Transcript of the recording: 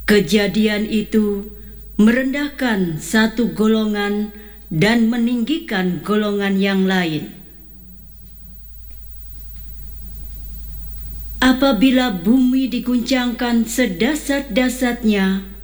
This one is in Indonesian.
Kejadian itu merendahkan satu golongan dan meninggikan golongan yang lain. Apabila bumi diguncangkan sedasat-dasatnya,